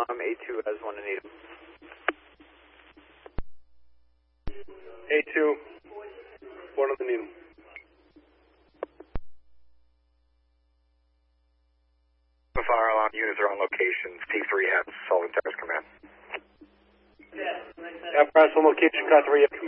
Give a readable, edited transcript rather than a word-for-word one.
alarm, A2 has one in Needham. A2, one of the Needham. The fire alarm units are on location. T3 has Sullivan Terrace Command. Apparatus on location, car 3.